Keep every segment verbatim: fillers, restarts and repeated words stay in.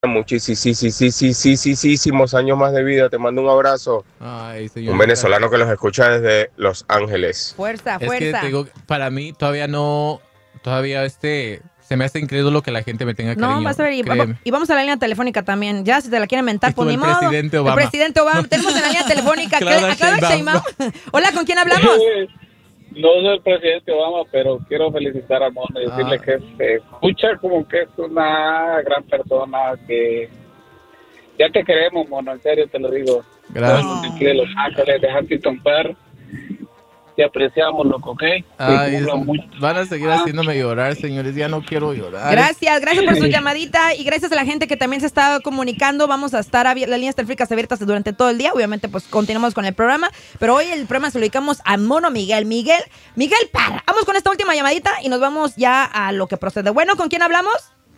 muchísimos años más de vida. Te mando un abrazo. Ay, señor. Un venezolano que los escucha desde Los Ángeles. Fuerza, Es fuerza. que te digo, para mí todavía no, todavía este, se me hace incrédulo que la gente me tenga cariño. No, vas a ver, y, créeme. y vamos a la línea telefónica también. Ya, si te la quieren mentar, Estuvo pues ni el modo. presidente Obama. El presidente Obama. Tenemos en la línea telefónica a Claudia Claudia Sheinbaum. Sheinbaum. Hola, ¿con quién hablamos? No soy el presidente Obama, pero quiero felicitar a Mono y decirle Ah. que se escucha como que es una gran persona, que ya te queremos, Mono, en serio te lo digo. Gracias. Todos los de aquí de Los Ángeles, de Huntington Park, te apreciamos, loco, ¿ok? Ay, Te es- cumplo mucho. van a seguir haciéndome llorar, señores. Ya no quiero llorar. Gracias, gracias por su llamadita y gracias a la gente que también se está comunicando. Vamos a estar abier- las líneas telefónicas abiertas durante todo el día. Obviamente, pues continuamos con el programa, pero hoy el programa se lo dedicamos a Mono Miguel. Miguel, Miguel, para. Vamos con esta última llamadita y nos vamos ya a lo que procede. Bueno, ¿con quién hablamos?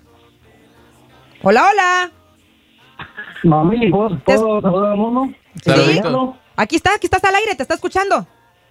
Hola, hola. Mami, ¿puedo, Te- puedo saludar a Mono? Saludito. Mono, Aquí está, aquí estás al aire, te está escuchando.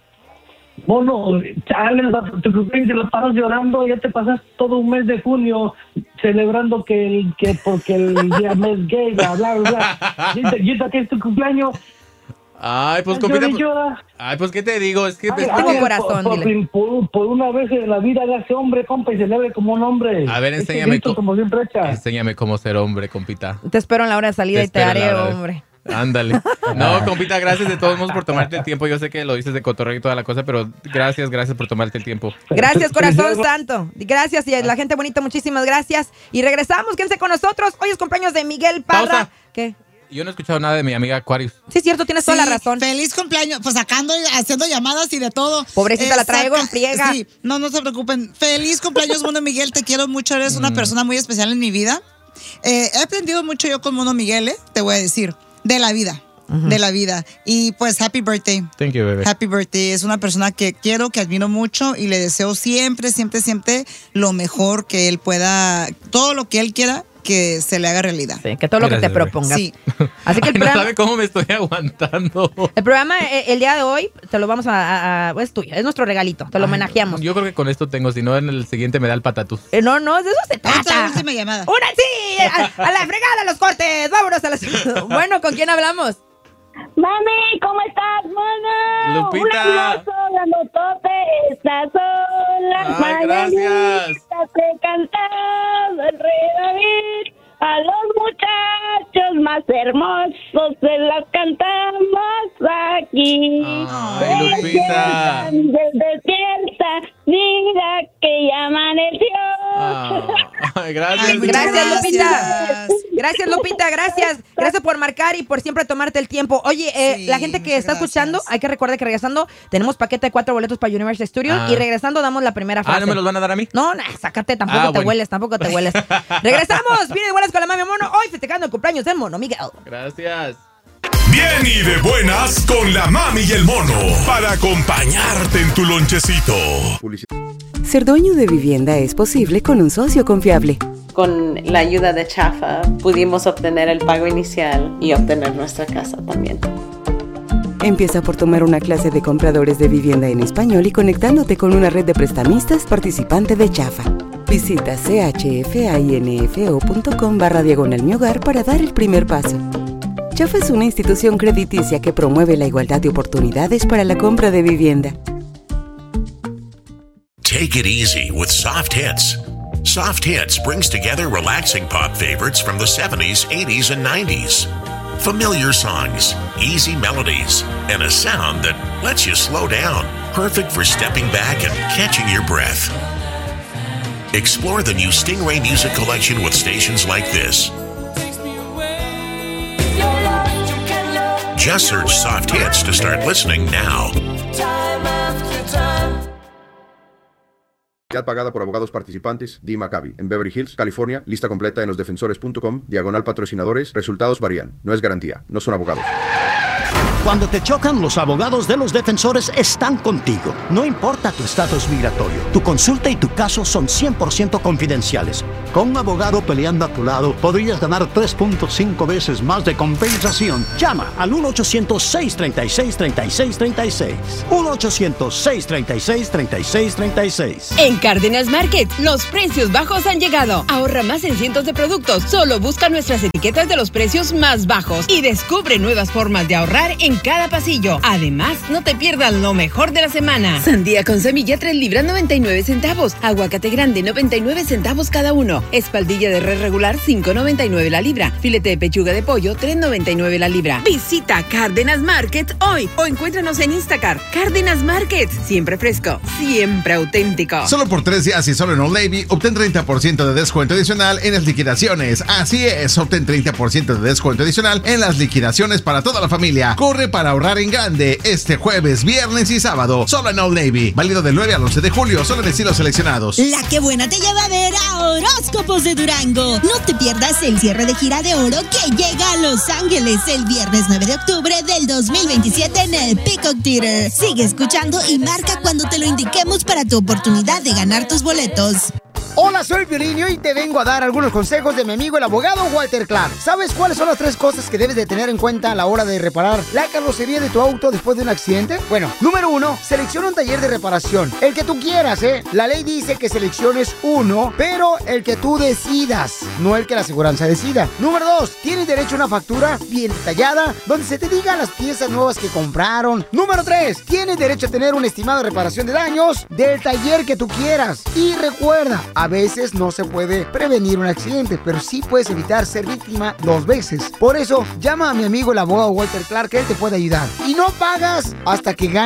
Mono, chale, tu cumpleaños lo paras llorando, ya te pasas todo un mes de junio celebrando que el, que porque el día mes gay, bla, bla, bla. Y ahorita que es tu cumpleaños, Ay, pues llora compita. y llora. Ay, pues qué te digo, es que Ay, pues, tengo ay, corazón, por, dile. por, por, por una vez en la vida hágase hombre, compa, y celebre como un hombre. A ver, Este enséñame grito co- como siempre echa. enséñame cómo ser hombre, compita. Te espero en la hora de salida Te y te espero haré, en la hora de- hombre. Ándale. No, compita, gracias de todos modos por tomarte el tiempo. Yo sé que lo dices de cotorreo y toda la cosa, pero gracias, gracias por tomarte el tiempo. Gracias, corazón Felicidades. santo. Gracias, y a la gente bonita, muchísimas gracias. Y regresamos, quédense con nosotros. Hoy es cumpleaños de Miguel Parra. Pausa. ¿Qué? Yo no he escuchado nada de mi amiga Aquarius. Sí, es cierto, tienes toda Sí, la razón. Feliz cumpleaños. Pues acá ando haciendo llamadas y de todo. Pobrecita, la traigo saca- en friega. Sí, no, no se preocupen. Feliz cumpleaños, Mono Miguel. Te quiero mucho. Eres una persona muy especial en mi vida. Eh, he aprendido mucho yo con Mono Miguel, eh, te voy a decir. De la vida. De la vida. Y pues, happy birthday. Thank you, bebé. Happy birthday. Es una persona que quiero, que admiro mucho y le deseo siempre, siempre, siempre lo mejor que él pueda, todo lo que él quiera que se le haga realidad. Sí, que todo lo que te Gracias, bebé. propongas. Sí. Así que el Ay, no programa, sabe cómo me estoy aguantando. el programa eh, el día de hoy te lo vamos a, a- a- es tuyo, es nuestro regalito, te lo Ay, homenajeamos. Yo creo que con esto tengo, si no en el siguiente me da el patatús. Eh, no, no, de eso se Esta es la trata. última llamada. Una, sí, a, a la fregada los cortes, vámonos a las... Bueno, ¿con quién hablamos? Mami, ¿cómo estás, mono? Lupita. Un abrazo grandotote, estás sola. Ay, gracias. Te cantado el rey David. A los muchachos más hermosos se las cantamos aquí. Ay, Lupita. Despierta, mira que ya amaneció. Ay, gracias. Ay, Gracias, Gracias. Lupita. Gracias, Lupita, gracias. Gracias por marcar y por siempre tomarte el tiempo. Oye, eh, Sí, la gente que muchas está gracias. escuchando, hay que recordar que regresando tenemos paquete de cuatro boletos para Universal Studios Ah. y regresando damos la primera frase. Ah, ¿no me los van a dar a mí? No, no, sácate, tampoco Ah, te bueno. hueles, tampoco te hueles. Regresamos, viene de buenas con la mami mono, hoy festejando el cumpleaños del mono Miguel. Gracias. Bien y de buenas con la mami y el mono para acompañarte en tu lonchecito. Ser dueño de vivienda es posible con un socio confiable. Con la ayuda de Chafa pudimos obtener el pago inicial y obtener nuestra casa también. Empieza por tomar una clase de compradores de vivienda en español y conectándote con una red de prestamistas participante de Chafa. Visita chfainfo.com barra diagonal mi hogar para dar el primer paso. Chafa es una institución crediticia que promueve la igualdad de oportunidades para la compra de vivienda. Take it easy with Soft Hits. Soft Hits brings together relaxing pop favorites from the seventies, eighties, and nineties. Familiar songs, easy melodies, and a sound that lets you slow down. Perfect for stepping back and catching your breath. Explore the new Stingray Music Collection with stations like this. Just search Soft Hits to start listening now. Pagada por abogados participantes, Dee Maccabi, en Beverly Hills, California. Lista completa en los defensores punto com, diagonal patrocinadores. Resultados varían. No es garantía. No son abogados. Cuando te chocan, los abogados de los defensores están contigo. No importa tu estatus migratorio, tu consulta y tu caso son cien por ciento confidenciales. Con un abogado peleando a tu lado, podrías ganar tres punto cinco veces más de compensación. Llama al uno ochocientos, seis treinta y seis, treinta y seis treinta y seis. uno ochocientos, seis treinta y seis, treinta y seis treinta y seis. En Cárdenas Market, los precios bajos han llegado. Ahorra más en cientos de productos. Solo busca nuestras etiquetas de los precios más bajos y descubre nuevas formas de ahorrar en cada pasillo. Además, no te pierdas lo mejor de la semana. Sandía con semilla, tres libras, noventa y nueve centavos. Aguacate grande, noventa y nueve centavos cada uno. Espaldilla de res regular, cinco noventa y nueve la libra. Filete de pechuga de pollo, tres noventa y nueve la libra. Visita Cárdenas Market hoy o encuéntranos en Instacart. Cárdenas Market, siempre fresco, siempre auténtico. Solo por tres días y solo en Old Navy, obtén treinta por ciento de descuento adicional en las liquidaciones. Así es, obtén treinta por ciento de descuento adicional en las liquidaciones para toda la familia. Corre para ahorrar en grande este jueves, viernes y sábado. Solo en Old Navy. Válido del nueve al once de julio, solo en estilos seleccionados. La que buena te lleva a ver a Horóscopos de Durango. No te pierdas el cierre de gira de oro que llega a Los Ángeles el viernes nueve de octubre del dos mil veintisiete en el Peacock Theater. Sigue escuchando y marca cuando te lo indiquemos para tu oportunidad de ganar tus boletos. Hola, soy Piolín y hoy te vengo a dar algunos consejos de mi amigo el abogado Walter Clark. ¿Sabes cuáles son las tres cosas que debes de tener en cuenta a la hora de reparar la carrocería de tu auto después de un accidente? Bueno, número uno, selecciona un taller de reparación. El que tú quieras, ¿eh? La ley dice que selecciones uno, pero el que tú decidas, no el que la aseguranza decida. Número dos, tienes derecho a una factura bien detallada donde se te digan las piezas nuevas que compraron. Número tres, tienes derecho a tener un estimado de reparación de daños del taller que tú quieras. Y recuerda, a veces no se puede prevenir un accidente, pero sí puedes evitar ser víctima dos veces. Por eso, llama a mi amigo el abogado Walter Clark, que él te puede ayudar. Y no pagas hasta que ganes.